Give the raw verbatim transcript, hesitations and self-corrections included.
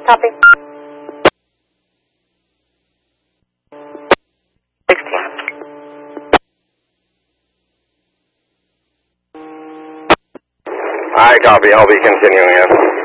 Copy. sixteen. I copy. I'll be continuing it.